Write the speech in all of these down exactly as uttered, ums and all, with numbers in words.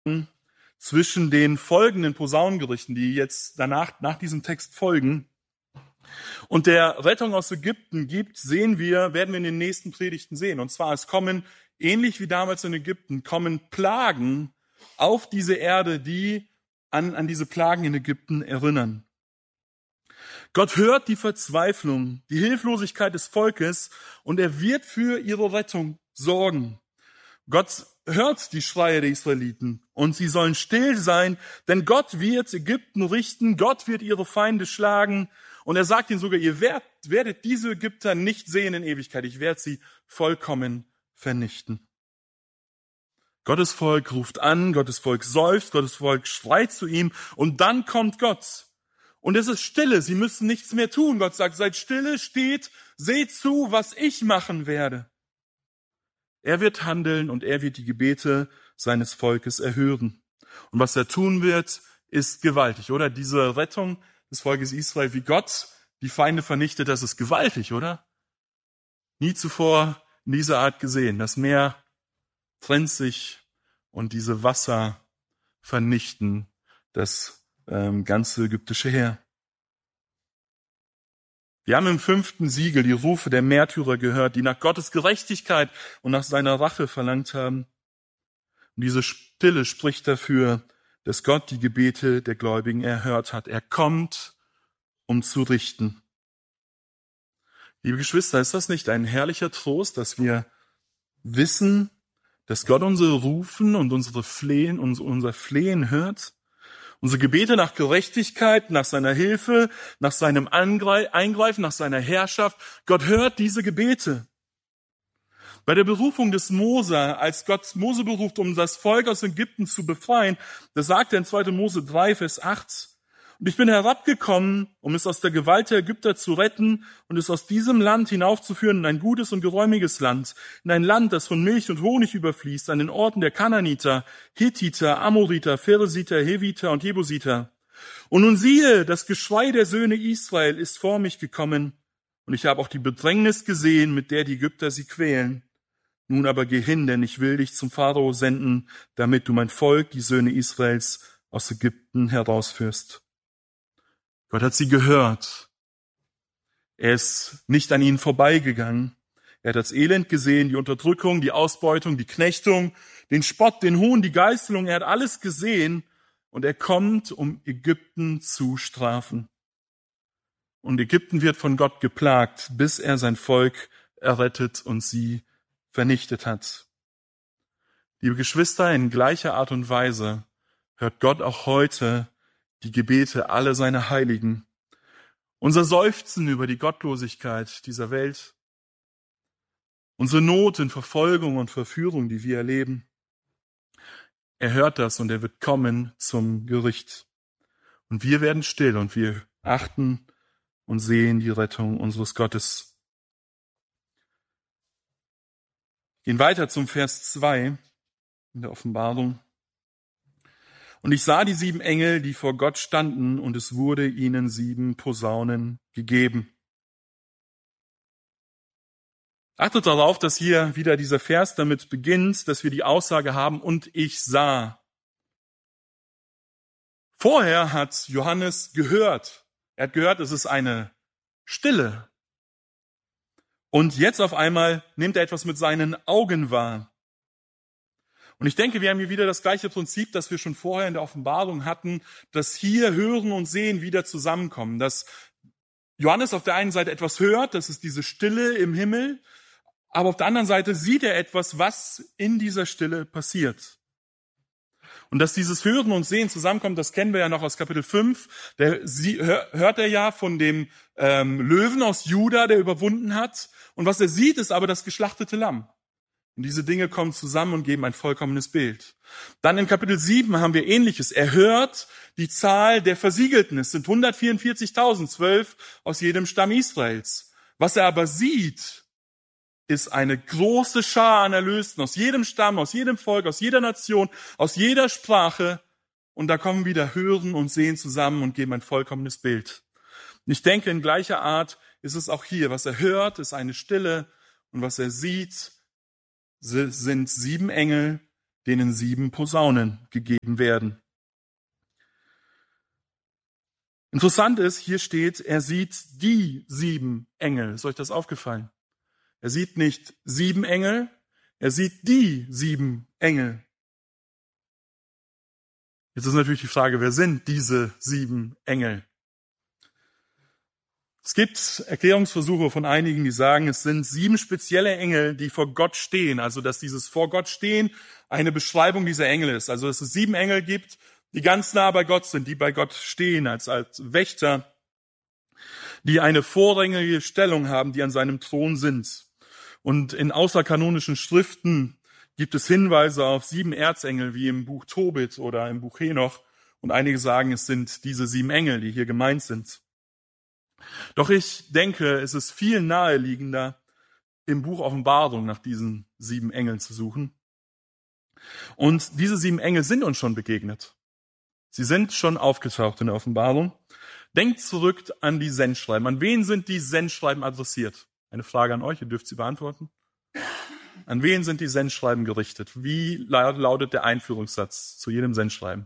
zwischen den folgenden Posaunengerichten, die jetzt danach, nach diesem Text folgen, und der Rettung aus Ägypten gibt, sehen wir, werden wir in den nächsten Predigten sehen. Und zwar, es kommen, ähnlich wie damals in Ägypten, kommen Plagen auf diese Erde, die an, an diese Plagen in Ägypten erinnern. Gott hört die Verzweiflung, die Hilflosigkeit des Volkes und er wird für ihre Rettung sorgen. Gott hört die Schreie der Israeliten und sie sollen still sein, denn Gott wird Ägypten richten, Gott wird ihre Feinde schlagen und er sagt ihnen sogar, ihr werdet, werdet diese Ägypter nicht sehen in Ewigkeit, ich werde sie vollkommen vernichten. Gottes Volk ruft an, Gottes Volk seufzt, Gottes Volk schreit zu ihm und dann kommt Gott. Und es ist Stille, sie müssen nichts mehr tun. Gott sagt, seid stille, steht, seht zu, was ich machen werde. Er wird handeln und er wird die Gebete seines Volkes erhören. Und was er tun wird, ist gewaltig, oder? Diese Rettung des Volkes Israel, wie Gott die Feinde vernichtet, das ist gewaltig, oder? Nie zuvor in dieser Art gesehen. Das Meer trennt sich und diese Wasser vernichten das ähm, ganze ägyptische Heer. Wir haben im fünften Siegel die Rufe der Märtyrer gehört, die nach Gottes Gerechtigkeit und nach seiner Rache verlangt haben. Und diese Stille spricht dafür, dass Gott die Gebete der Gläubigen erhört hat. Er kommt, um zu richten. Liebe Geschwister, ist das nicht ein herrlicher Trost, dass wir wissen, dass Gott unsere Rufen und unsere Flehen, unser Flehen hört? Unsere Gebete nach Gerechtigkeit, nach seiner Hilfe, nach seinem Eingreifen, nach seiner Herrschaft. Gott hört diese Gebete. Bei der Berufung des Mose, als Gott Mose beruft, um das Volk aus Ägypten zu befreien, da sagt er in zweiter Mose drei, Vers acht, und ich bin herabgekommen, um es aus der Gewalt der Ägypter zu retten und es aus diesem Land hinaufzuführen in ein gutes und geräumiges Land, in ein Land, das von Milch und Honig überfließt, an den Orten der Kanaaniter, Hittiter, Amoriter, Pheresiter, Heviter und Jebusiter. Und nun siehe, das Geschrei der Söhne Israel ist vor mich gekommen, und ich habe auch die Bedrängnis gesehen, mit der die Ägypter sie quälen. Nun aber geh hin, denn ich will dich zum Pharao senden, damit du mein Volk, die Söhne Israels, aus Ägypten herausführst. Gott hat sie gehört. Er ist nicht an ihnen vorbeigegangen. Er hat das Elend gesehen, die Unterdrückung, die Ausbeutung, die Knechtung, den Spott, den Hohn, die Geißelung. Er hat alles gesehen und er kommt, um Ägypten zu strafen. Und Ägypten wird von Gott geplagt, bis er sein Volk errettet und sie vernichtet hat. Liebe Geschwister, in gleicher Art und Weise hört Gott auch heute die Gebete aller seiner Heiligen. Unser Seufzen über die Gottlosigkeit dieser Welt, unsere Not in Verfolgung und Verführung, die wir erleben. Er hört das und er wird kommen zum Gericht. Und wir werden still und wir achten und sehen die Rettung unseres Gottes. Gehen weiter zum Vers zwei in der Offenbarung. Und ich sah die sieben Engel, die vor Gott standen, und es wurde ihnen sieben Posaunen gegeben. Achtet darauf, dass hier wieder dieser Vers damit beginnt, dass wir die Aussage haben, und ich sah. Vorher hat Johannes gehört. Er hat gehört, es ist eine Stille. Und jetzt auf einmal nimmt er etwas mit seinen Augen wahr. Und ich denke, wir haben hier wieder das gleiche Prinzip, das wir schon vorher in der Offenbarung hatten, dass hier Hören und Sehen wieder zusammenkommen. Dass Johannes auf der einen Seite etwas hört, das ist diese Stille im Himmel, aber auf der anderen Seite sieht er etwas, was in dieser Stille passiert. Und dass dieses Hören und Sehen zusammenkommt, das kennen wir ja noch aus Kapitel fünf. Da hört er ja von dem ähm, Löwen aus Juda, der überwunden hat. Und was er sieht, ist aber das geschlachtete Lamm. Und diese Dinge kommen zusammen und geben ein vollkommenes Bild. Dann in Kapitel sieben haben wir Ähnliches. Er hört die Zahl der Versiegelten. Es sind hundertvierundvierzigtausend, zwölf aus jedem Stamm Israels. Was er aber sieht, ist eine große Schar an Erlösten aus jedem Stamm, aus jedem Volk, aus jeder Nation, aus jeder Sprache. Und da kommen wieder Hören und Sehen zusammen und geben ein vollkommenes Bild. Und ich denke, in gleicher Art ist es auch hier. Was er hört, ist eine Stille. Und was er sieht, sind sieben Engel, denen sieben Posaunen gegeben werden. Interessant ist, hier steht, er sieht die sieben Engel. Ist euch das aufgefallen? Er sieht nicht sieben Engel, er sieht die sieben Engel. Jetzt ist natürlich die Frage, wer sind diese sieben Engel? Es gibt Erklärungsversuche von einigen, die sagen, es sind sieben spezielle Engel, die vor Gott stehen. Also, dass dieses vor Gott stehen eine Beschreibung dieser Engel ist. Also, dass es sieben Engel gibt, die ganz nah bei Gott sind, die bei Gott stehen als, als Wächter, die eine vorrangige Stellung haben, die an seinem Thron sind. Und in außerkanonischen Schriften gibt es Hinweise auf sieben Erzengel, wie im Buch Tobit oder im Buch Henoch. Und einige sagen, es sind diese sieben Engel, die hier gemeint sind. Doch ich denke, es ist viel naheliegender, im Buch Offenbarung nach diesen sieben Engeln zu suchen. Und diese sieben Engel sind uns schon begegnet. Sie sind schon aufgetaucht in der Offenbarung. Denkt zurück an die Sendschreiben. An wen sind die Sendschreiben adressiert? Eine Frage an euch, ihr dürft sie beantworten. An wen sind die Sendschreiben gerichtet? Wie lautet der Einführungssatz zu jedem Sendschreiben?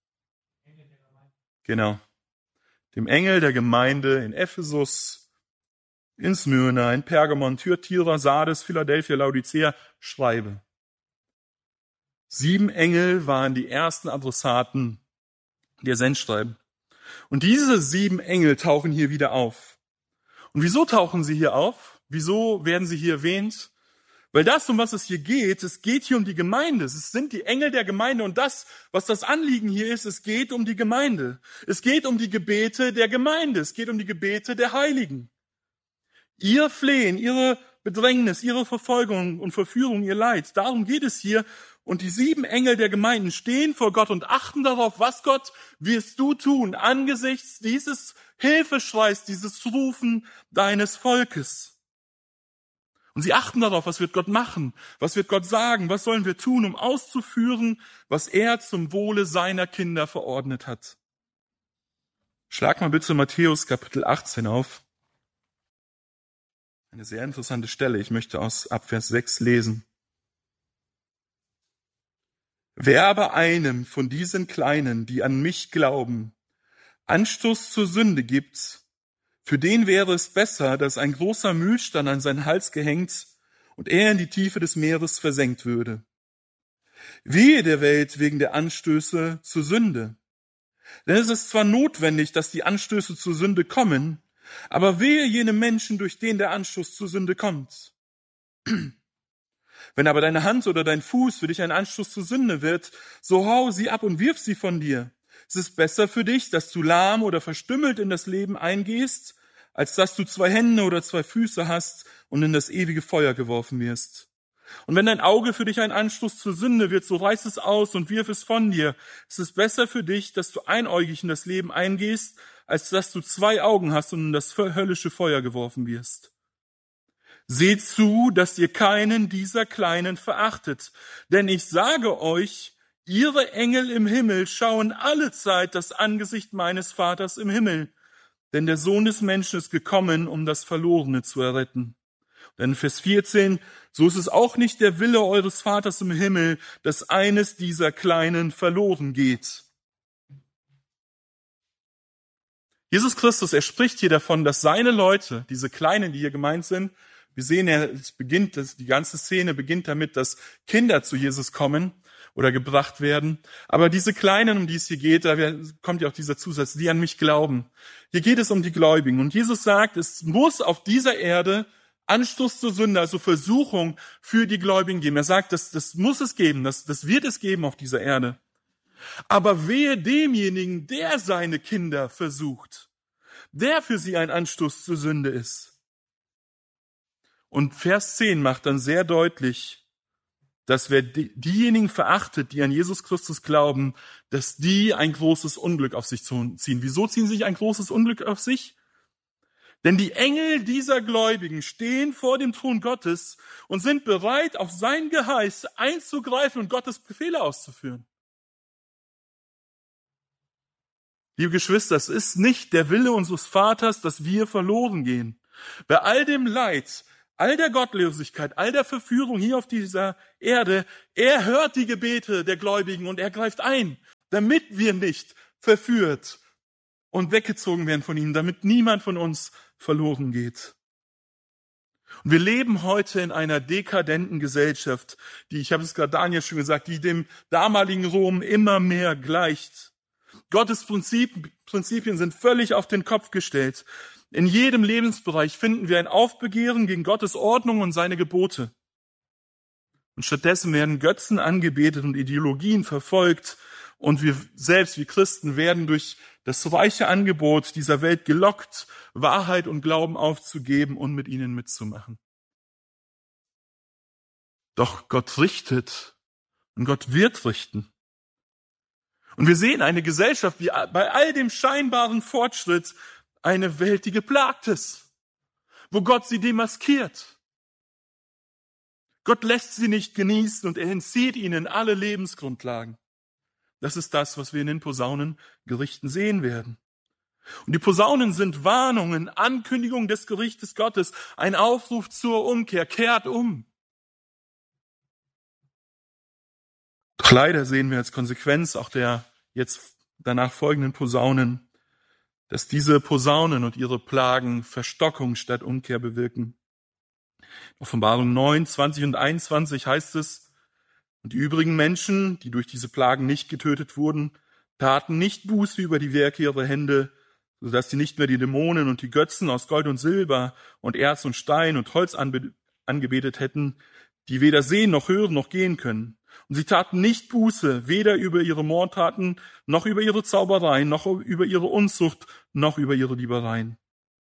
Genau. Dem Engel der Gemeinde in Ephesus, in Smyrna, in Pergamon, Thyatira, Sardes, Philadelphia, Laodicea, schreibe. Sieben Engel waren die ersten Adressaten der Sendschreiben. Und diese sieben Engel tauchen hier wieder auf. Und wieso tauchen sie hier auf? Wieso werden sie hier erwähnt? Weil das, um was es hier geht, es geht hier um die Gemeinde. Es sind die Engel der Gemeinde und das, was das Anliegen hier ist, es geht um die Gemeinde. Es geht um die Gebete der Gemeinde. Es geht um die Gebete der Heiligen. Ihr Flehen, ihre Bedrängnis, ihre Verfolgung und Verführung, ihr Leid, darum geht es hier. Und die sieben Engel der Gemeinden stehen vor Gott und achten darauf, was Gott wirst du tun angesichts dieses Hilfeschreis, dieses Rufen deines Volkes. Und sie achten darauf, was wird Gott machen, was wird Gott sagen, was sollen wir tun, um auszuführen, was er zum Wohle seiner Kinder verordnet hat. Schlag mal bitte Matthäus Kapitel achtzehn auf. Eine sehr interessante Stelle. Ich möchte aus Abvers sechs lesen. Wer aber einem von diesen Kleinen, die an mich glauben, Anstoß zur Sünde gibt, für den wäre es besser, dass ein großer Mühlstein an seinen Hals gehängt und er in die Tiefe des Meeres versenkt würde. Wehe der Welt wegen der Anstöße zur Sünde. Denn es ist zwar notwendig, dass die Anstöße zur Sünde kommen, aber wehe jenem Menschen, durch den der Anstoß zur Sünde kommt. Wenn aber deine Hand oder dein Fuß für dich ein Anstoß zur Sünde wird, so hau sie ab und wirf sie von dir. Es ist besser für dich, dass du lahm oder verstümmelt in das Leben eingehst, als dass du zwei Hände oder zwei Füße hast und in das ewige Feuer geworfen wirst. Und wenn dein Auge für dich ein Anstoß zur Sünde wird, so reiß es aus und wirf es von dir. Es ist besser für dich, dass du einäugig in das Leben eingehst, als dass du zwei Augen hast und in das höllische Feuer geworfen wirst. Seht zu, dass ihr keinen dieser Kleinen verachtet, denn ich sage euch, ihre Engel im Himmel schauen allezeit das Angesicht meines Vaters im Himmel. Denn der Sohn des Menschen ist gekommen, um das Verlorene zu erretten. Denn Vers vierzehn, so ist es auch nicht der Wille eures Vaters im Himmel, dass eines dieser Kleinen verloren geht. Jesus Christus, er spricht hier davon, dass seine Leute, diese Kleinen, die hier gemeint sind, wir sehen ja, es beginnt, das, die ganze Szene beginnt damit, dass Kinder zu Jesus kommen oder gebracht werden. Aber diese Kleinen, um die es hier geht, da kommt ja auch dieser Zusatz, die an mich glauben. Hier geht es um die Gläubigen. Und Jesus sagt, es muss auf dieser Erde Anstoß zur Sünde, also Versuchung für die Gläubigen geben. Er sagt, das, das muss es geben, das, das wird es geben auf dieser Erde. Aber wehe demjenigen, der seine Kinder versucht, der für sie ein Anstoß zur Sünde ist. Und Vers zehn macht dann sehr deutlich, dass wer diejenigen verachtet, die an Jesus Christus glauben, dass die ein großes Unglück auf sich ziehen. Wieso ziehen sie sich ein großes Unglück auf sich? Denn die Engel dieser Gläubigen stehen vor dem Thron Gottes und sind bereit, auf sein Geheiß einzugreifen und Gottes Befehle auszuführen. Liebe Geschwister, es ist nicht der Wille unseres Vaters, dass wir verloren gehen. Bei all dem Leid, all der Gottlosigkeit, all der Verführung hier auf dieser Erde, er hört die Gebete der Gläubigen und er greift ein, damit wir nicht verführt und weggezogen werden von ihm, damit niemand von uns verloren geht. Und wir leben heute in einer dekadenten Gesellschaft, die, ich habe es gerade Daniel schon gesagt, die dem damaligen Rom immer mehr gleicht. Gottes Prinzip, Prinzipien sind völlig auf den Kopf gestellt. In jedem Lebensbereich finden wir ein Aufbegehren gegen Gottes Ordnung und seine Gebote. Und stattdessen werden Götzen angebetet und Ideologien verfolgt. Und wir selbst, wie Christen, werden durch das reiche Angebot dieser Welt gelockt, Wahrheit und Glauben aufzugeben und mit ihnen mitzumachen. Doch Gott richtet und Gott wird richten. Und wir sehen eine Gesellschaft, wie bei all dem scheinbaren Fortschritt, eine Welt, die geplagt ist, wo Gott sie demaskiert. Gott lässt sie nicht genießen und er entzieht ihnen alle Lebensgrundlagen. Das ist das, was wir in den Posaunengerichten sehen werden. Und die Posaunen sind Warnungen, Ankündigungen des Gerichtes Gottes, ein Aufruf zur Umkehr, kehrt um. Doch leider sehen wir als Konsequenz auch der jetzt danach folgenden Posaunen, dass diese Posaunen und ihre Plagen Verstockung statt Umkehr bewirken. Offenbarung neun, zwanzig und einundzwanzig heißt es, und die übrigen Menschen, die durch diese Plagen nicht getötet wurden, taten nicht Buße über die Werke ihrer Hände, sodass sie nicht mehr die Dämonen und die Götzen aus Gold und Silber und Erz und Stein und Holz anbe- angebetet hätten, die weder sehen noch hören noch gehen können. Und sie taten nicht Buße, weder über ihre Mordtaten, noch über ihre Zaubereien, noch über ihre Unzucht, noch über ihre Diebereien.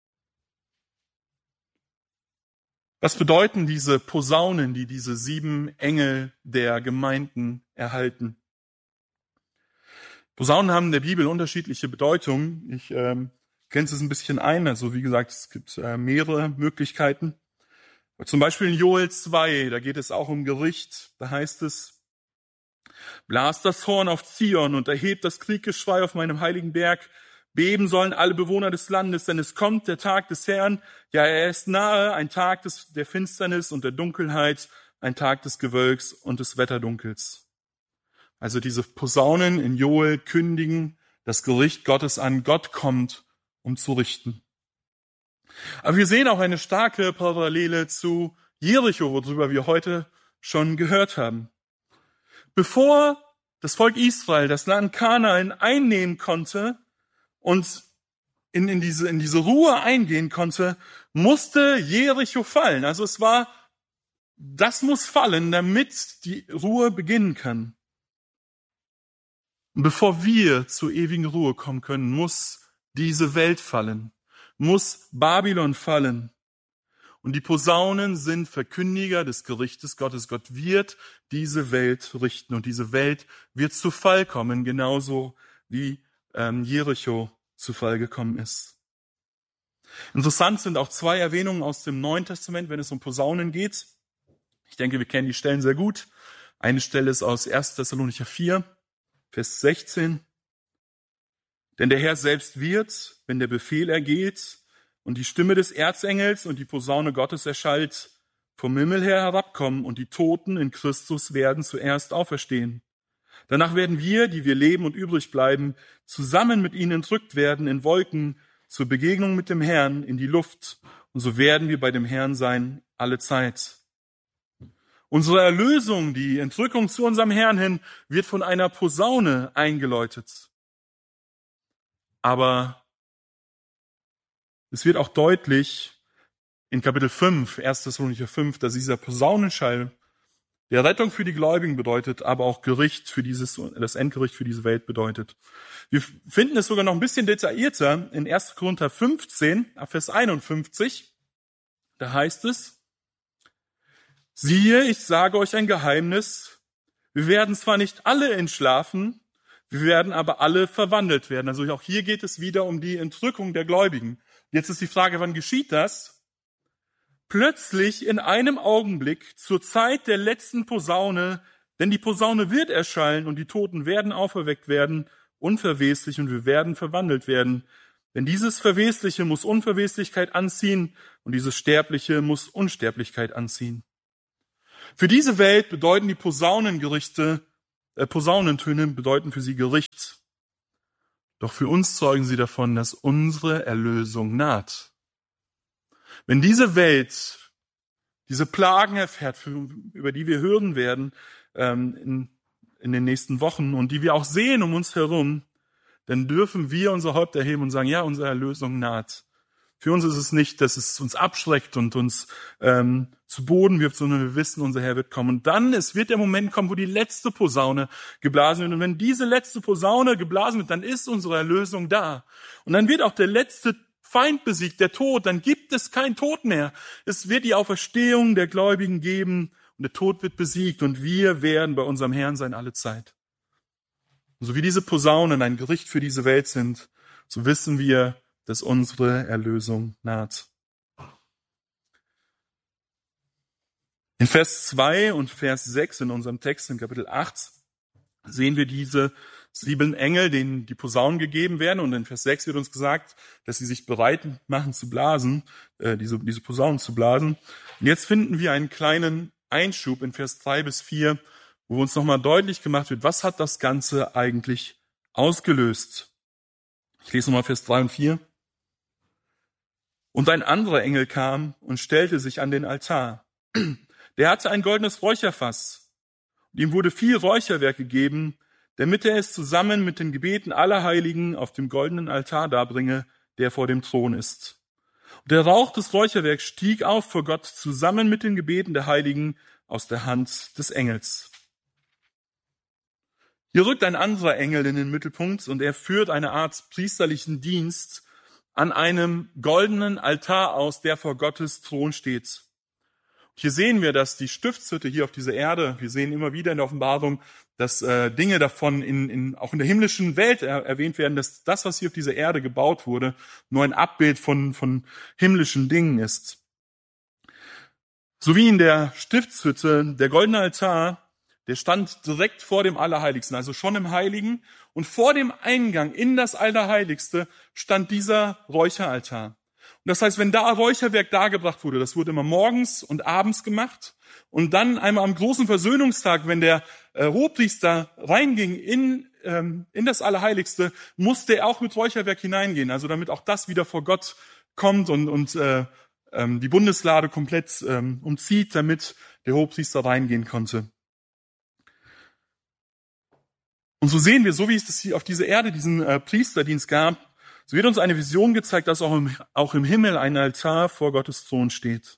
Was bedeuten diese Posaunen, die diese sieben Engel der Gemeinden erhalten? Posaunen haben in der Bibel unterschiedliche Bedeutungen. Ich ähm, grenze es ein bisschen ein. Also wie gesagt, es gibt äh, mehrere Möglichkeiten. Zum Beispiel in Joel zwei, da geht es auch um Gericht. Da heißt es, blas das Horn auf Zion und erhebt das Krieggeschrei auf meinem heiligen Berg. Beben sollen alle Bewohner des Landes, denn es kommt der Tag des Herrn. Ja, er ist nahe, ein Tag des, der Finsternis und der Dunkelheit, ein Tag des Gewölks und des Wetterdunkels. Also diese Posaunen in Joel kündigen das Gericht Gottes an. Gott kommt, um zu richten. Aber wir sehen auch eine starke Parallele zu Jericho, worüber wir heute schon gehört haben. Bevor das Volk Israel das Land Kanaan einnehmen konnte und in, in, diese, in diese Ruhe eingehen konnte, musste Jericho fallen. Also es war, das muss fallen, damit die Ruhe beginnen kann. Und bevor wir zur ewigen Ruhe kommen können, muss diese Welt fallen, muss Babylon fallen. Und die Posaunen sind Verkündiger des Gerichtes Gottes. Gott wird diese Welt richten und diese Welt wird zu Fall kommen, genauso wie ähm, Jericho zu Fall gekommen ist. Interessant sind auch zwei Erwähnungen aus dem Neuen Testament, wenn es um Posaunen geht. Ich denke, wir kennen die Stellen sehr gut. Eine Stelle ist aus erster Thessalonicher vier, Vers sechzehn. Denn der Herr selbst wird, wenn der Befehl ergeht und die Stimme des Erzengels und die Posaune Gottes erschallt, vom Himmel her herabkommen und die Toten in Christus werden zuerst auferstehen. Danach werden wir, die wir leben und übrig bleiben, zusammen mit ihnen entrückt werden in Wolken zur Begegnung mit dem Herrn in die Luft. Und so werden wir bei dem Herrn sein alle Zeit. Unsere Erlösung, die Entrückung zu unserem Herrn hin, wird von einer Posaune eingeläutet. Aber es wird auch deutlich in Kapitel fünf, erster Thessalonicher fünf, dass dieser Posaunenschall der Rettung für die Gläubigen bedeutet, aber auch Gericht für dieses, das Endgericht für diese Welt bedeutet. Wir finden es sogar noch ein bisschen detaillierter in erster Korinther fünfzehn, Vers einundfünfzig. Da heißt es, siehe, ich sage euch ein Geheimnis, wir werden zwar nicht alle entschlafen, wir werden aber alle verwandelt werden. Also auch hier geht es wieder um die Entrückung der Gläubigen. Jetzt ist die Frage, wann geschieht das? Plötzlich in einem Augenblick zur Zeit der letzten Posaune, denn die Posaune wird erschallen und die Toten werden auferweckt werden, unverweslich, und wir werden verwandelt werden. Denn dieses Verwesliche muss Unverweslichkeit anziehen und dieses Sterbliche muss Unsterblichkeit anziehen. Für diese Welt bedeuten die Posaunengerichte, äh, Posaunentöne bedeuten für sie Gericht. Doch für uns zeugen sie davon, dass unsere Erlösung naht. Wenn diese Welt diese Plagen erfährt, für, über die wir hören werden ähm, in, in den nächsten Wochen und die wir auch sehen um uns herum, dann dürfen wir unser Haupt erheben und sagen, ja, unsere Erlösung naht. Für uns ist es nicht, dass es uns abschreckt und uns ähm, zu Boden wirft, sondern wir wissen, unser Herr wird kommen. Und dann, es wird der Moment kommen, wo die letzte Posaune geblasen wird. Und wenn diese letzte Posaune geblasen wird, dann ist unsere Erlösung da. Und dann wird auch der letzte Feind besiegt, der Tod. Dann gibt es kein Tod mehr. Es wird die Auferstehung der Gläubigen geben und der Tod wird besiegt. Und wir werden bei unserem Herrn sein alle Zeit. Und so wie diese Posaunen ein Gericht für diese Welt sind, so wissen wir, dass unsere Erlösung naht. In Vers zwei und Vers sechs in unserem Text in Kapitel acht sehen wir diese sieben Engel, denen die Posaunen gegeben werden. Und in Vers sechs wird uns gesagt, dass sie sich bereit machen zu blasen, äh, diese, diese Posaunen zu blasen. Und jetzt finden wir einen kleinen Einschub in Vers drei bis vier, wo uns nochmal deutlich gemacht wird, was hat das Ganze eigentlich ausgelöst. Ich lese nochmal Vers drei und vier. Und ein anderer Engel kam und stellte sich an den Altar. Der hatte ein goldenes Räucherfass. Und ihm wurde viel Räucherwerk gegeben, damit er es zusammen mit den Gebeten aller Heiligen auf dem goldenen Altar darbringe, der vor dem Thron ist. Und der Rauch des Räucherwerks stieg auf vor Gott zusammen mit den Gebeten der Heiligen aus der Hand des Engels. Hier rückt ein anderer Engel in den Mittelpunkt und er führt eine Art priesterlichen Dienst an einem goldenen Altar aus, der vor Gottes Thron steht. Und hier sehen wir, dass die Stiftshütte hier auf dieser Erde, wir sehen immer wieder in der Offenbarung, dass äh, Dinge davon in, in, auch in der himmlischen Welt er, erwähnt werden, dass das, was hier auf dieser Erde gebaut wurde, nur ein Abbild von, von himmlischen Dingen ist. So wie in der Stiftshütte, der goldene Altar, der stand direkt vor dem Allerheiligsten, also schon im Heiligen. Und vor dem Eingang in das Allerheiligste stand dieser Räucheraltar. Und das heißt, wenn da Räucherwerk dargebracht wurde, das wurde immer morgens und abends gemacht. Und dann einmal am großen Versöhnungstag, wenn der äh, Hohepriester reinging in, ähm, in das Allerheiligste, musste er auch mit Räucherwerk hineingehen. Also damit auch das wieder vor Gott kommt und, und äh, ähm, die Bundeslade komplett ähm, umzieht, damit der Hohepriester reingehen konnte. Und so sehen wir, so wie es das hier auf dieser Erde diesen äh, Priesterdienst gab, so wird uns eine Vision gezeigt, dass auch im, auch im Himmel ein Altar vor Gottes Thron steht.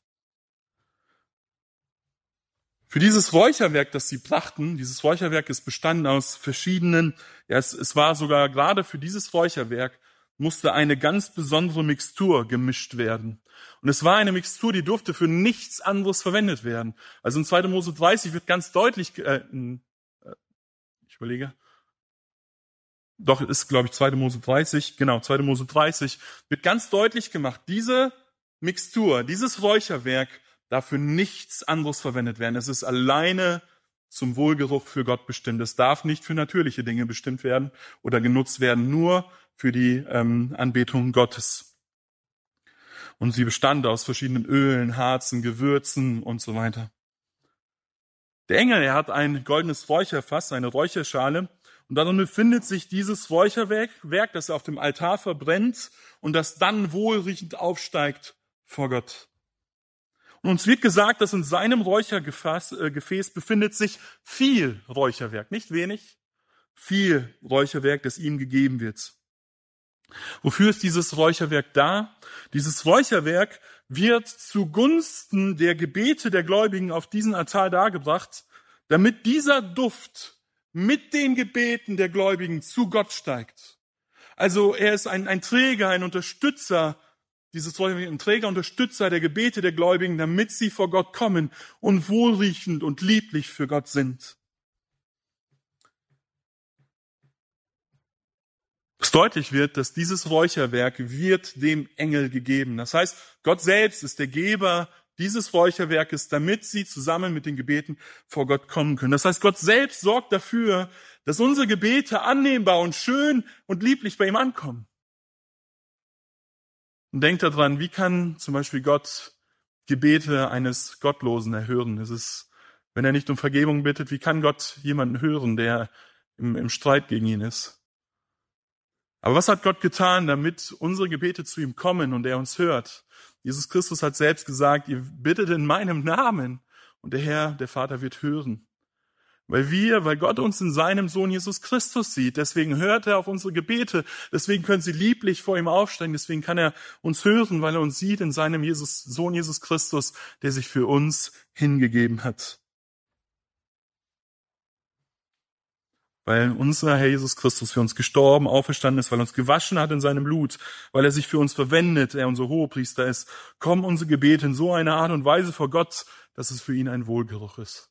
Für dieses Räucherwerk, das sie brachten, dieses Räucherwerk ist bestanden aus verschiedenen, ja, es, es war sogar gerade für dieses Räucherwerk musste eine ganz besondere Mixtur gemischt werden. Und es war eine Mixtur, die durfte für nichts anderes verwendet werden. Also in zweiter Mose dreißig wird ganz deutlich, äh, ich überlege, Doch, es ist, glaube ich, zweiter Mose dreißig, genau, zweiter Mose dreißig, wird ganz deutlich gemacht, diese Mixtur, dieses Räucherwerk darf für nichts anderes verwendet werden. Es ist alleine zum Wohlgeruch für Gott bestimmt. Es darf nicht für natürliche Dinge bestimmt werden oder genutzt werden, nur für die ähm, Anbetung Gottes. Und sie bestand aus verschiedenen Ölen, Harzen, Gewürzen und so weiter. Der Engel, er hat ein goldenes Räucherfass, eine Räucherschale, und darin befindet sich dieses Räucherwerk, Werk, das er auf dem Altar verbrennt und das dann wohlriechend aufsteigt vor Gott. Und uns wird gesagt, dass in seinem Räuchergefäß äh, Gefäß befindet sich viel Räucherwerk, nicht wenig, viel Räucherwerk, das ihm gegeben wird. Wofür ist dieses Räucherwerk da? Dieses Räucherwerk wird zugunsten der Gebete der Gläubigen auf diesen Altar dargebracht, damit dieser Duft mit den Gebeten der Gläubigen zu Gott steigt. Also er ist ein, ein Träger, ein Unterstützer, dieses Räucherwerk, ein Träger, Unterstützer der Gebete der Gläubigen, damit sie vor Gott kommen und wohlriechend und lieblich für Gott sind. Es deutlich wird, dass dieses Räucherwerk wird dem Engel gegeben. Das heißt, Gott selbst ist der Geber dieses Räucherwerkes, damit sie zusammen mit den Gebeten vor Gott kommen können. Das heißt, Gott selbst sorgt dafür, dass unsere Gebete annehmbar und schön und lieblich bei ihm ankommen. Und denkt daran, wie kann zum Beispiel Gott Gebete eines Gottlosen erhören? Es ist, wenn er nicht um Vergebung bittet, wie kann Gott jemanden hören, der im, im Streit gegen ihn ist? Aber was hat Gott getan, damit unsere Gebete zu ihm kommen und er uns hört? Jesus Christus hat selbst gesagt, ihr bittet in meinem Namen und der Herr, der Vater wird hören. Weil wir, weil Gott uns in seinem Sohn Jesus Christus sieht, deswegen hört er auf unsere Gebete, deswegen können sie lieblich vor ihm aufsteigen, deswegen kann er uns hören, weil er uns sieht in seinem Jesus, Sohn Jesus Christus, der sich für uns hingegeben hat. Weil unser Herr Jesus Christus für uns gestorben, auferstanden ist, weil er uns gewaschen hat in seinem Blut, weil er sich für uns verwendet, er unser Hohepriester ist, kommen unsere Gebete in so einer Art und Weise vor Gott, dass es für ihn ein Wohlgeruch ist.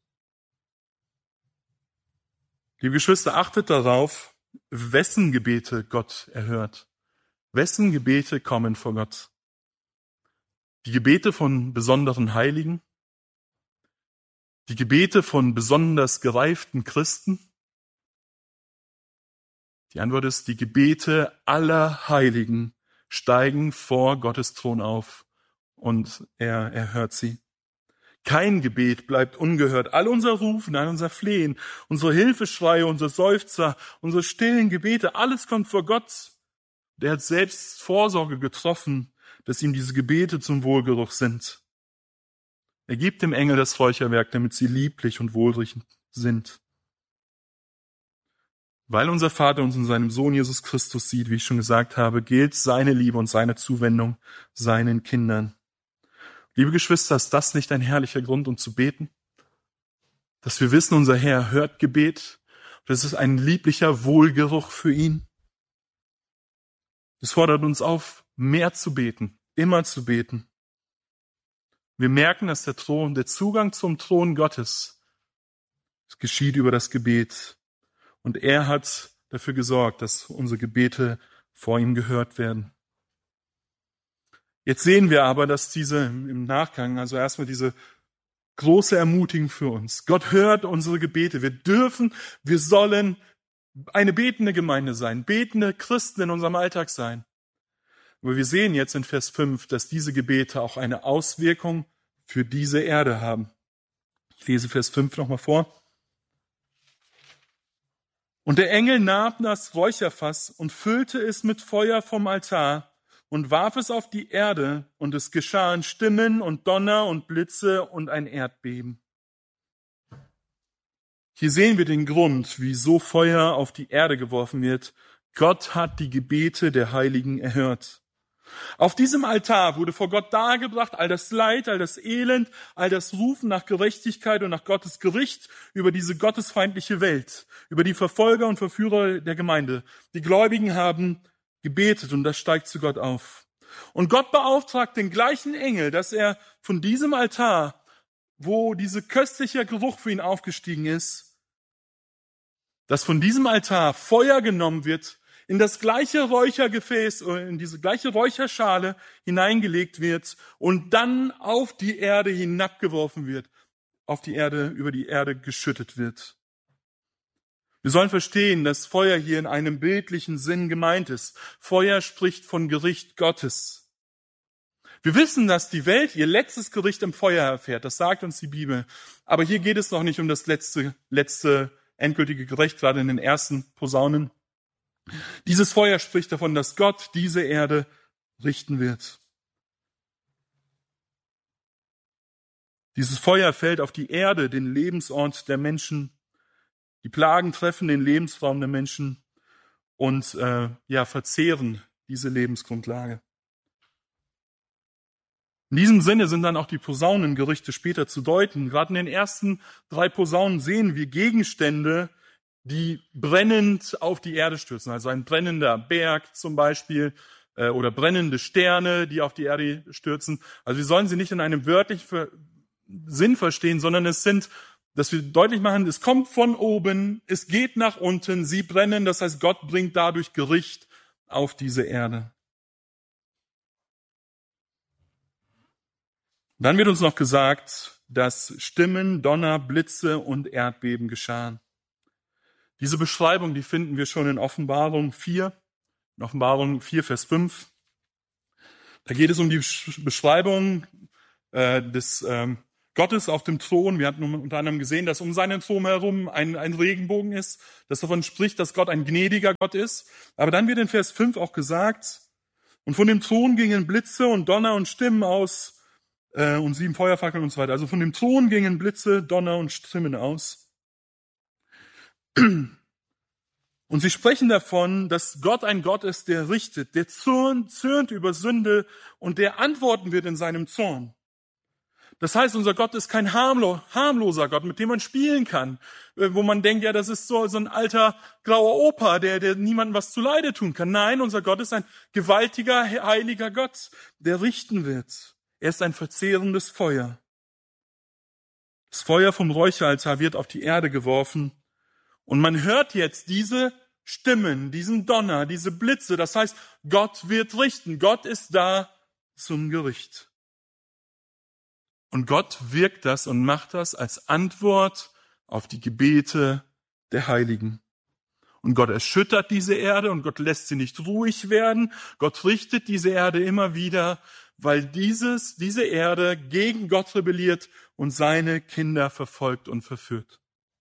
Liebe Geschwister, achtet darauf, wessen Gebete Gott erhört. Wessen Gebete kommen vor Gott? Die Gebete von besonderen Heiligen? Die Gebete von besonders gereiften Christen? Die Antwort ist, die Gebete aller Heiligen steigen vor Gottes Thron auf und er erhört sie. Kein Gebet bleibt ungehört. All unser Rufen, all unser Flehen, unsere Hilfeschreie, unsere Seufzer, unsere stillen Gebete, alles kommt vor Gott. Der hat selbst Vorsorge getroffen, dass ihm diese Gebete zum Wohlgeruch sind. Er gibt dem Engel das Räucherwerk, damit sie lieblich und wohlriechend sind. Weil unser Vater uns in seinem Sohn Jesus Christus sieht, wie ich schon gesagt habe, gilt seine Liebe und seine Zuwendung seinen Kindern. Liebe Geschwister, ist das nicht ein herrlicher Grund, um zu beten? Dass wir wissen, unser Herr hört Gebet. Das ist ein lieblicher Wohlgeruch für ihn. Es fordert uns auf, mehr zu beten, immer zu beten. Wir merken, dass der Thron, der Zugang zum Thron Gottes, es geschieht über das Gebet. Und er hat dafür gesorgt, dass unsere Gebete vor ihm gehört werden. Jetzt sehen wir aber, dass diese im Nachgang, also erstmal diese große Ermutigung für uns. Gott hört unsere Gebete. Wir dürfen, wir sollen eine betende Gemeinde sein, betende Christen in unserem Alltag sein. Aber wir sehen jetzt in Vers fünf, dass diese Gebete auch eine Auswirkung für diese Erde haben. Ich lese Vers fünf nochmal vor. Und der Engel nahm das Räucherfass und füllte es mit Feuer vom Altar und warf es auf die Erde, und es geschahen Stimmen und Donner und Blitze und ein Erdbeben. Hier sehen wir den Grund, wieso Feuer auf die Erde geworfen wird. Gott hat die Gebete der Heiligen erhört. Auf diesem Altar wurde vor Gott dargebracht all das Leid, all das Elend, all das Rufen nach Gerechtigkeit und nach Gottes Gericht über diese gottesfeindliche Welt, über die Verfolger und Verführer der Gemeinde. Die Gläubigen haben gebetet und das steigt zu Gott auf. Und Gott beauftragt den gleichen Engel, dass er von diesem Altar, wo dieser köstliche Geruch für ihn aufgestiegen ist, dass von diesem Altar Feuer genommen wird, in das gleiche Räuchergefäß, in diese gleiche Räucherschale hineingelegt wird und dann auf die Erde hinabgeworfen wird, auf die Erde, über die Erde geschüttet wird. Wir sollen verstehen, dass Feuer hier in einem bildlichen Sinn gemeint ist. Feuer spricht von Gericht Gottes. Wir wissen, dass die Welt ihr letztes Gericht im Feuer erfährt. Das sagt uns die Bibel. Aber hier geht es noch nicht um das letzte, letzte endgültige Gericht, gerade in den ersten Posaunen. Dieses Feuer spricht davon, dass Gott diese Erde richten wird. Dieses Feuer fällt auf die Erde, den Lebensort der Menschen. Die Plagen treffen den Lebensraum der Menschen und äh, ja verzehren diese Lebensgrundlage. In diesem Sinne sind dann auch die Posaunengerichte später zu deuten. Gerade in den ersten drei Posaunen sehen wir Gegenstände, die brennend auf die Erde stürzen. Also ein brennender Berg zum Beispiel äh, oder brennende Sterne, die auf die Erde stürzen. Also wir sollen sie nicht in einem wörtlichen Sinn verstehen, sondern es sind, dass wir deutlich machen, es kommt von oben, es geht nach unten, sie brennen, das heißt, Gott bringt dadurch Gericht auf diese Erde. Dann wird uns noch gesagt, dass Stimmen, Donner, Blitze und Erdbeben geschahen. Diese Beschreibung, die finden wir schon in Offenbarung vier, in Offenbarung vier, Vers fünf. Da geht es um die Beschreibung äh, des ähm, Gottes auf dem Thron. Wir hatten unter anderem gesehen, dass um seinen Thron herum ein, ein Regenbogen ist, das davon spricht, dass Gott ein gnädiger Gott ist. Aber dann wird in Vers fünf auch gesagt, und von dem Thron gingen Blitze und Donner und Stimmen aus äh, und sieben Feuerfackeln und so weiter. Also von dem Thron gingen Blitze, Donner und Stimmen aus. Und sie sprechen davon, dass Gott ein Gott ist, der richtet, der zürnt, zürnt über Sünde und der antworten wird in seinem Zorn. Das heißt, unser Gott ist kein harmlo- harmloser Gott, mit dem man spielen kann, wo man denkt, ja, das ist so, so ein alter grauer Opa, der, der niemandem was zuleide tun kann. Nein, unser Gott ist ein gewaltiger, heiliger Gott, der richten wird. Er ist ein verzehrendes Feuer. Das Feuer vom Räucheraltar wird auf die Erde geworfen und man hört jetzt diese Stimmen, diesen Donner, diese Blitze. Das heißt, Gott wird richten. Gott ist da zum Gericht. Und Gott wirkt das und macht das als Antwort auf die Gebete der Heiligen. Und Gott erschüttert diese Erde und Gott lässt sie nicht ruhig werden. Gott richtet diese Erde immer wieder, weil dieses, diese Erde gegen Gott rebelliert und seine Kinder verfolgt und verführt.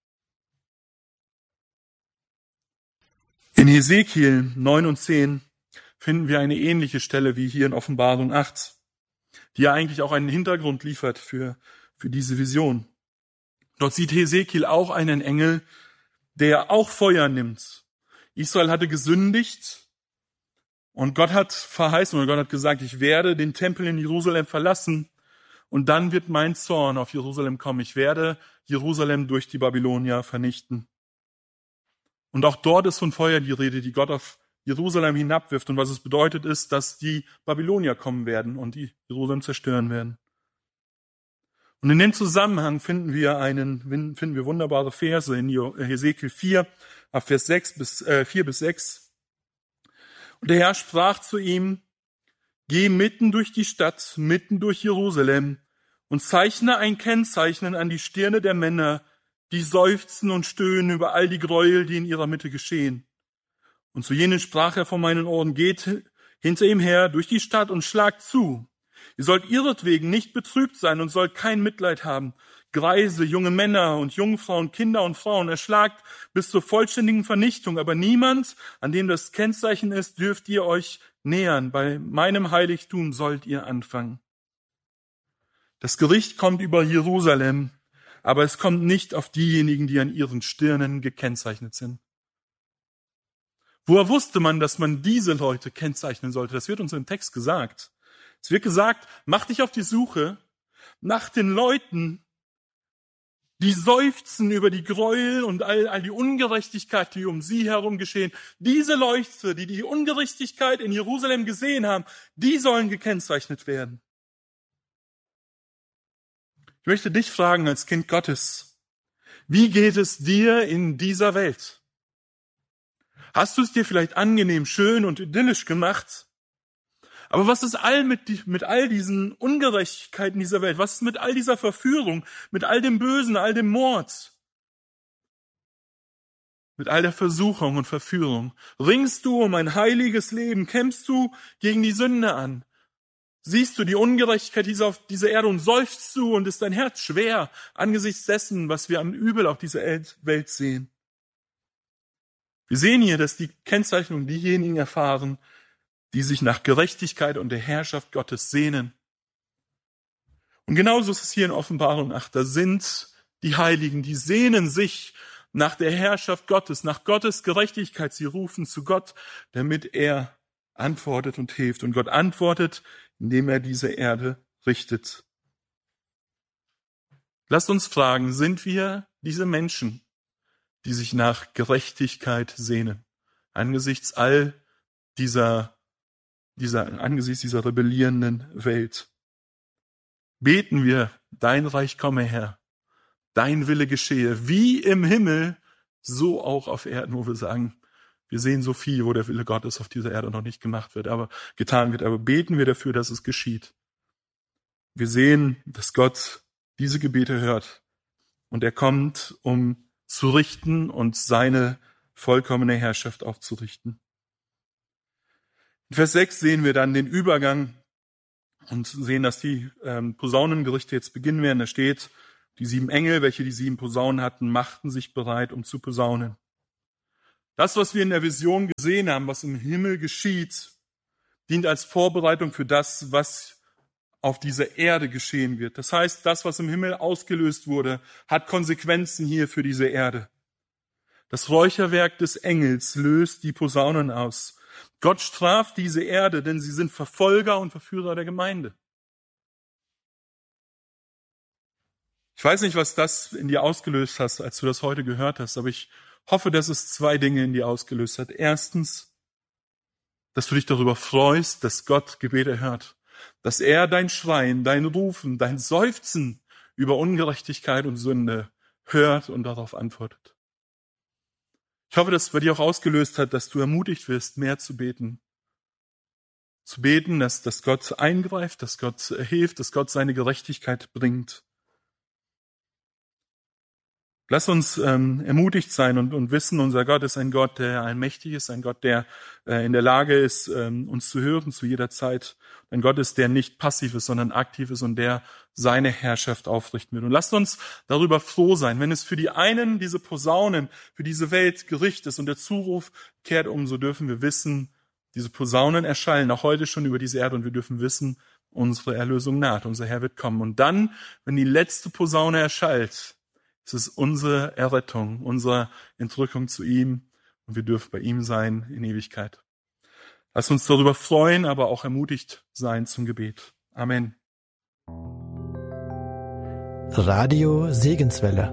In Hesekiel neun und zehn finden wir eine ähnliche Stelle wie hier in Offenbarung acht. Die ja eigentlich auch einen Hintergrund liefert für, für diese Vision. Dort sieht Hesekiel auch einen Engel, der auch Feuer nimmt. Israel hatte gesündigt und Gott hat verheißen oder Gott hat gesagt, ich werde den Tempel in Jerusalem verlassen und dann wird mein Zorn auf Jerusalem kommen. Ich werde Jerusalem durch die Babylonier vernichten. Und auch dort ist von Feuer die Rede, die Gott auf Jerusalem hinabwirft. Und was es bedeutet, ist, dass die Babylonier kommen werden und die Jerusalem zerstören werden. Und in dem Zusammenhang finden wir einen, finden wir wunderbare Verse in Hesekiel vier, ab Vers sechs bis, äh, vier bis sechs. Und der Herr sprach zu ihm, geh mitten durch die Stadt, mitten durch Jerusalem und zeichne ein Kennzeichen an die Stirne der Männer, die seufzen und stöhnen über all die Gräuel, die in ihrer Mitte geschehen. Und zu jenen sprach er vor meinen Ohren, geht hinter ihm her durch die Stadt und schlagt zu. Ihr sollt ihretwegen nicht betrübt sein und sollt kein Mitleid haben. Greise, junge Männer und Jungfrauen, Kinder und Frauen erschlagt bis zur vollständigen Vernichtung. Aber niemand, an dem das Kennzeichen ist, dürft ihr euch nähern. Bei meinem Heiligtum sollt ihr anfangen. Das Gericht kommt über Jerusalem, aber es kommt nicht auf diejenigen, die an ihren Stirnen gekennzeichnet sind. Woher wusste man, dass man diese Leute kennzeichnen sollte? Das wird uns im Text gesagt. Es wird gesagt, mach dich auf die Suche nach den Leuten, die seufzen über die Gräuel und all, all die Ungerechtigkeit, die um sie herum geschehen. Diese Leute, die die Ungerechtigkeit in Jerusalem gesehen haben, die sollen gekennzeichnet werden. Ich möchte dich fragen als Kind Gottes, wie geht es dir in dieser Welt? Hast du es dir vielleicht angenehm, schön und idyllisch gemacht? Aber was ist all mit, mit all diesen Ungerechtigkeiten dieser Welt? Was ist mit all dieser Verführung, mit all dem Bösen, all dem Mord? Mit all der Versuchung und Verführung? Ringst du um ein heiliges Leben? Kämpfst du gegen die Sünde an? Siehst du die Ungerechtigkeit dieser, auf dieser Erde und seufzt du und ist dein Herz schwer angesichts dessen, was wir an Übel auf dieser Welt sehen? Wir sehen hier, dass die Kennzeichnung diejenigen erfahren, die sich nach Gerechtigkeit und der Herrschaft Gottes sehnen. Und genauso ist es hier in Offenbarung acht. Da sind die Heiligen, die sehnen sich nach der Herrschaft Gottes, nach Gottes Gerechtigkeit. Sie rufen zu Gott, damit er antwortet und hilft. Und Gott antwortet, indem er diese Erde richtet. Lasst uns fragen, sind wir diese Menschen, die sich nach Gerechtigkeit sehnen, angesichts all dieser, dieser, angesichts dieser rebellierenden Welt? Beten wir, dein Reich komme, Herr, dein Wille geschehe, wie im Himmel, so auch auf Erden, wo wir sagen, wir sehen so viel, wo der Wille Gottes auf dieser Erde noch nicht gemacht wird, aber getan wird, aber beten wir dafür, dass es geschieht. Wir sehen, dass Gott diese Gebete hört und er kommt, um zu richten und seine vollkommene Herrschaft aufzurichten. In Vers sechs sehen wir dann den Übergang und sehen, dass die ähm, Posaunengerichte jetzt beginnen werden. Da steht, die sieben Engel, welche die sieben Posaunen hatten, machten sich bereit, um zu posaunen. Das, was wir in der Vision gesehen haben, was im Himmel geschieht, dient als Vorbereitung für das, was auf dieser Erde geschehen wird. Das heißt, das, was im Himmel ausgelöst wurde, hat Konsequenzen hier für diese Erde. Das Räucherwerk des Engels löst die Posaunen aus. Gott straft diese Erde, denn sie sind Verfolger und Verführer der Gemeinde. Ich weiß nicht, was das in dir ausgelöst hast, als du das heute gehört hast, aber ich hoffe, dass es zwei Dinge in dir ausgelöst hat. Erstens, dass du dich darüber freust, dass Gott Gebete hört, dass er dein Schreien, dein Rufen, dein Seufzen über Ungerechtigkeit und Sünde hört und darauf antwortet. Ich hoffe, dass es bei dir auch ausgelöst hat, dass du ermutigt wirst, mehr zu beten. Zu beten, dass, dass Gott eingreift, dass Gott hilft, dass Gott seine Gerechtigkeit bringt. Lass uns ähm, ermutigt sein und, und wissen, unser Gott ist ein Gott, der allmächtig ist, ein Gott, der äh, in der Lage ist, ähm, uns zu hören zu jeder Zeit. Ein Gott ist, der nicht passiv ist, sondern aktiv ist und der seine Herrschaft aufrichten wird. Und lasst uns darüber froh sein, wenn es für die einen diese Posaunen, für diese Welt Gericht ist und der Zuruf kehrt um, so dürfen wir wissen, diese Posaunen erschallen auch heute schon über diese Erde und wir dürfen wissen, unsere Erlösung naht, unser Herr wird kommen. Und dann, wenn die letzte Posaune erschallt, es ist unsere Errettung, unsere Entrückung zu ihm und wir dürfen bei ihm sein in Ewigkeit. Lass uns darüber freuen, aber auch ermutigt sein zum Gebet. Amen. Radio Segenswelle.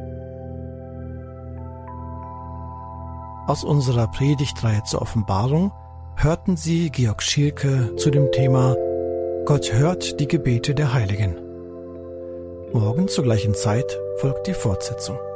Aus unserer Predigtreihe zur Offenbarung hörten Sie Georg Schielke zu dem Thema Gott hört die Gebete der Heiligen. Morgen zur gleichen Zeit folgt die Fortsetzung.